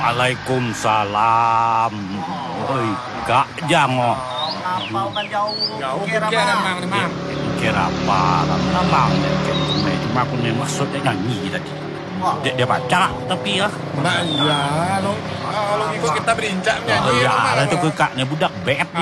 Waalaikumsalam. Oi, Kak Jango. Apa kan jauh? Kira apa? Kira apa? Namang. Cuma aku ni maksudnya nyanyi tadi. Dia baca tapi ya. Nah iya, kalau ikut kita berincak nyanyi. Ya, lah tu kakaknya budak bad ni.